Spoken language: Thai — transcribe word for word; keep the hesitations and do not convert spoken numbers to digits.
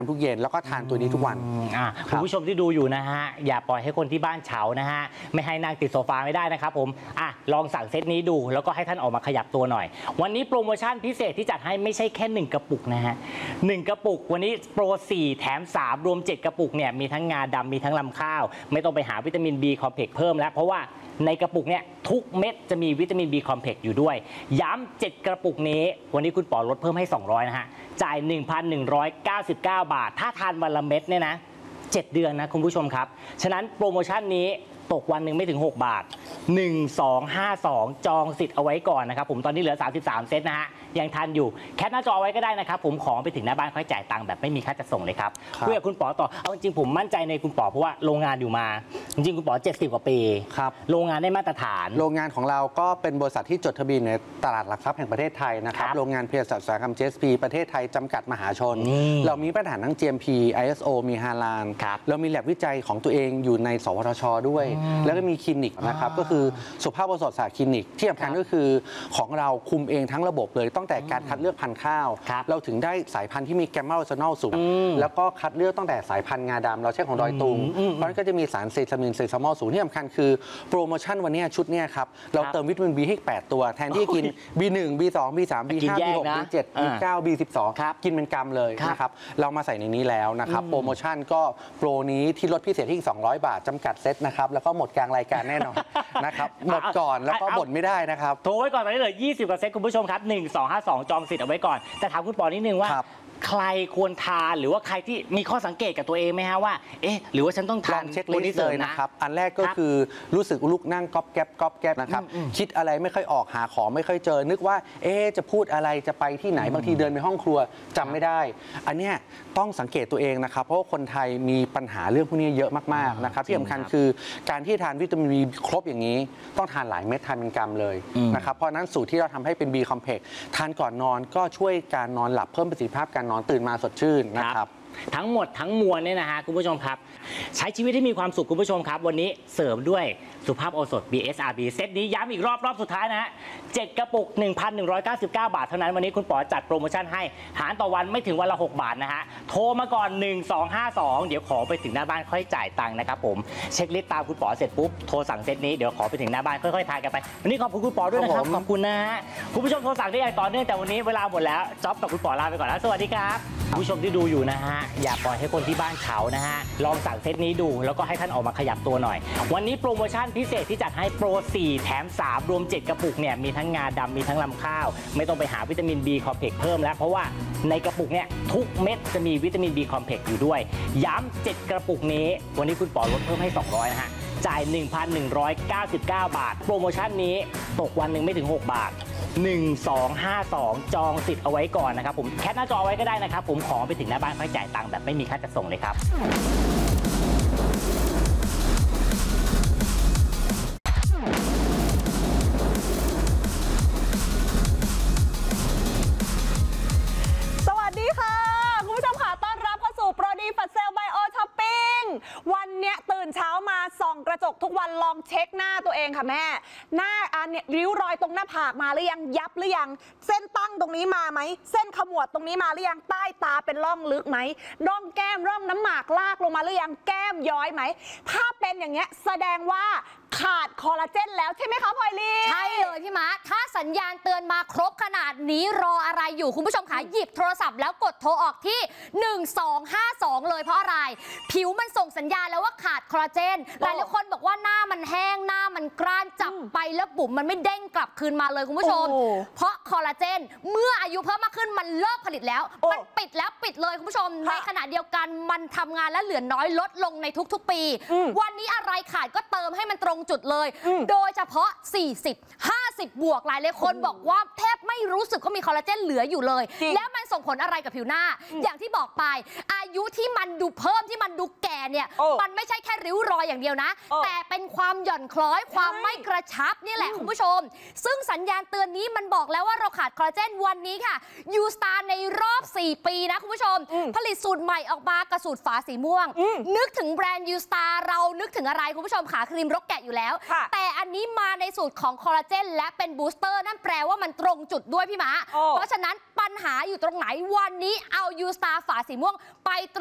ทุกเย็นแล้วก็ทานตัวนี้ทุกวันคุณผู้ชมที่ดูอยู่นะฮะอย่าปล่อยให้คนที่บ้านเฉานะฮะไม่ให้นั่งติดโซฟาไม่ได้นะครับผมอ่ะลองสั่งเซตนี้ดูแล้วก็ให้ท่านออกมาขยับตัวหน่อยวันนี้โปรโมชั่นพิเศษที่จัดให้ไม่ใช่แค่หนึ่งกระปุกนะฮะหนึ่งกระปุกวันนี้โปรสี่แถมสามรวมเจ็ดกระปุกเนี่ยมีทั้งงาดำมีทั้งลำข้าวไม่ต้องไปหาวิตามิน B คอมเพล็กซ์เพิ่มแล้วเพราะว่าในกระปุกเนี่ยทุกเม็ดจะมีวิตามิน B คอมเพล็กซ์อยู่ด้วยย้ำเจ็ดกระปุกนี้วันนี้คุณป๋อลดเพิ่มให้สองร้อยนะฮะจ่าย หนึ่งพันหนึ่งร้อยเก้าสิบเก้า บาทถ้าทานวันละเม็ดเนี่ยนะเจ็ดเดือนนะคุณผู้ชมครับฉะนั้นโปรโมชั่นนี้ตกวันหนึ่งไม่ถึงหกบาทหนึ่ง สอง ห้า สองจองสิทธิ์เอาไว้ก่อนนะครับผมตอนนี้เหลือสามสิบสามเซตนะฮะยังทันอยู่แคปหน้าจอไว้ก็ได้นะครับผมของไปถึงหน้าบ้านค่อยจ่ายตังค์แบบไม่มีค่าจัดส่งเลยครับเพื่อคุณป๋อต่อเอาจริงผมมั่นใจในคุณป๋อเพราะว่าโรงงานอยู่มาจริงๆคุณป๋อเจ็ดสิบกว่าปีครับโรงงานได้มาตรฐานโรงงานของเราก็เป็นบริษัทที่จดทะเบียนในตลาดหลักทรัพย์แห่งประเทศไทยนะครับโรงงานเภสัชอุตสาหกรรม จี เอส พี ประเทศไทยจำกัดมหาชนเรามีมาตรฐานทั้ง จี เอ็ม พี ไอ เอส โอ มีฮาลาลเรามีแลบวิจัยของตัวเองอยู่ในสวทช.ด้วยแล้วก็มีคลินิกนะครับก็คือสุภาพบุรุษศาสตร์คลินิกที่สำคัญก็คือของเราคุมเองทั้งระบบเลยตั้งแต่การคัดเลือกพันธุ์ข้าวเราถึงได้สายพันธุ์ที่มีแกมมาโรซานอลสูงแล้วก็คัดเลือกตั้งแต่สายพันธุ์งาดำเราใช้ของดอยตุงเพราะนั้นก็จะมีสารเซซามินเซซามอลสูงที่สำคัญคือโปรโมชั่นวันนี้ชุดนี้ครับเราเติมวิตามิน B ให้แปดตัวแทนที่กิน บี หนึ่ง บี สอง บี สาม บี ห้า บี หก บี เจ็ด บี เก้า บี สิบสองกินเป็นกำเลยนะครับเรามาใส่ในนี้แล้วนะครับโปรโมชั่นก็โปรนี้ที่ลดพิเศษที่สองร้อยบาทจำกัดเซตนะครับแล้วก็หมดกลางรายการแน่นอนนะครับหมดก่อนแล้วก็บ่นไม่ได้นะครับโทรไว้ก่อนตอนนี้เหลือยี่สิบกว่าเซตคุณผู้ชมครับหนึ่ง สอง ห้า สองจองสิทธิ์เอาไว้ก่อนแต่ถามคุณปอนิดนึงว่าใครควรทานหรือว่าใครที่มีข้อสังเกตกับตัวเองไหมฮะว่าเอ๊ะหรือว่าฉันต้องทานเช็คลิสต์เลยนะครับอันแรกก็คือรู้สึกลุกนั่งก๊อบแก๊บก๊อบแก๊บนะครับคิดอะไรไม่ค่อยออกหาของไม่ค่อยเจอนึกว่าเอ๊ะจะพูดอะไรจะไปที่ไหนบางทีเดินไปห้องครัวจำไม่ได้อันเนี้ยต้องสังเกตตัวเองนะครับเพราะว่าคนไทยมีปัญหาเรื่องพวกนี้เยอะมากๆนะครับที่สำคัญคือการที่ทานวิตามิน B ครบอย่างนี้ต้องทานหลายเม็ดทานเป็นกำเลยนะครับเพราะนั้นสูตรที่เราทำให้เป็น B Complex ทานก่อนนอนก็ช่วยการนอนหลับเพิ่มประสิทธิภาพการนอนตื่นมาสดชื่นนะครับทั้งหมดทั้งมวลเนี่ยนะฮะคุณผู้ชมครับใช้ชีวิตที่มีความสุขคุณผู้ชมครับวันนี้เสริมด้วยสุภาพโอสถ บี เอส อาร์ บี เซตนี้ย้ำอีกรอบรอบสุดท้ายนะฮะเจ็ดกระปุก หนึ่งพันหนึ่งร้อยเก้าสิบเก้า บาทเท่านั้นวันนี้คุณป๋อจัดโปรโมชั่นให้หารต่อวันไม่ถึงวันละหกบาทนะฮะโทรมาก่อนหนึ่ง สอง ห้า สองเดี๋ยวขอไปถึงหน้าบ้านค่อยจ่ายตังค์นะครับผมเช็คลิสต์ตามคุณป๋อเสร็จปุ๊บโทรสั่งเซตนี้เดี๋ยวขอไปถึงหน้าบ้านค่อยๆทานกันไปวันนี้ขอบคุณคุณป๋อด้วยนะครับขอบคุณนะฮะคุณผู้ชมโทรสั่งได้อย่างต่อเนื่องแต่วันนี้เวลาหมดแล้วจ๊อบกับคุณป๋อลาไปก่อนแล้วสวัสดีครับผู้ชมที่ดูอยู่นะฮะอย่าปล่อยให้คนที่บ้านเฉานะฮะลองสั่งเซตนี้ดูแล้วก็ให้ท่านออกมาขยับตัวหน่อยวันนี้โปรโมชั่นพิเศษที่จัดให้โปรสี่แถมสามรวมเจ็ดกระปุกเนี่ยมีทั้งงาดำมีทั้งลำข้าวไม่ต้องไปหาวิตามิน B คอมเพล็กซ์เพิ่มแล้วเพราะว่าในกระปุกเนี่ยทุกเม็ดจะมีวิตามิน B คอมเพล็กซ์อยู่ด้วยย้ำเจ็ดกระปุกนี้วันนี้คุณป๋อลดเพิ่มให้สองร้อยนะฮะจ่าย หนึ่งพันหนึ่งร้อยเก้าสิบเก้า บาทโปรโมชั่นนี้ตกวันหนึ่งไม่ถึงหกบาทหนึ่ง สอง ห้า สองจองสิทธิ์เอาไว้ก่อนนะครับผมแคปหน้าจอไว้ก็ได้นะครับผมของไปถึงหน้าบ้านค่อยจ่ายตังค์แบบไม่มีค่าจัดส่งเลยครับสวัสดีค่ะคุณผู้ชมค่ะต้อนรับเข้าสู่โปรดีฟัดเซลไบโอช้อปปิ้งวันเนี้ยตื่นเช้ามาส่องกระจกทุกวันลองเช็คหน้าตัวเองค่ะแม่หน้าอันเนี้ยริ้วรอยตรงหน้าผากมาหรือยังยับหรือยังเส้นตั้งตรงนี้มาไหมเส้นขมวดตรงนี้มาหรือยังใต้ตาเป็นร่องลึกไหมร่องแก้มร่องน้ำหมากลากลงมาหรือยังแก้มย้อยไหมถ้าเป็นอย่างเงี้ยแสดงว่าขาดคอลลาเจนแล้วใช่ไหมคะพลอยลีใช่เลยพี่ม้าถ้าสัญญาณเตือนมาครบขนาดนี้รออะไรอยู่คุณผู้ชมคะหยิบโทรศัพท์แล้วกดโทรออกที่หนึ่ง สอง ห้า สองเลยเพราะอะไรผิวมันส่งสัญญาณแล้วว่าขาดคอลลาเจนหลายคนบอกว่าหน้ามันแห้งหน้ามันกร้านจับไปแล้วบุ๋มมันไม่เด้งกลับคืนมาเลยคุณผู้ชมเพราะคอลลาเจนเมื่ออายุเพิ่มมากขึ้นมันเลิกผลิตแล้วมันปิดแล้วปิดเลยคุณผู้ชมในขณะเดียวกันมันทำงานและเหลือน้อยลดลงในทุกๆปีวันนี้อะไรขาดก็เติมให้มันตรงจุดเลยโดยเฉพาะสี่สิบ ห้าสิบบวกหลายหลายคนบอกว่าแทบไม่รู้สึกว่ามีคอลลาเจนเหลืออยู่เลยแล้วมันส่งผลอะไรกับผิวหน้าอย่างที่บอกไปอายุที่มันดูเพิ่มที่มันดูแก่เนี่ยมันไม่ใช่แค่ริ้วรอยอย่างเดียวนะแต่เป็นความหย่อนคล้อยความไม่กระชับนี่แหละคุณผู้ชมซึ่งสัญญาณเตือนนี้มันบอกแล้วว่าเราขาดคอลลาเจนวันนี้ค่ะยูสตาร์ในรอบสี่ปีนะคุณผู้ชมผลิตสูตรใหม่ออกมากระสูตรฝาสีม่วงนึกถึงแบรนด์ยูสตาร์เรานึกถึงอะไรคุณผู้ชมขาครีมรกแกะอยู่แล้วแต่อันนี้มาในสูตรของคอลลาเจนและเป็นบูสเตอร์นั่นแปลว่ามันตรงจุดด้วยพี่ม้าโอ้เพราะฉะนั้นปัญหาอยู่ตรงไหนวันนี้เอายูสตาร์ฝาสีม่วงไป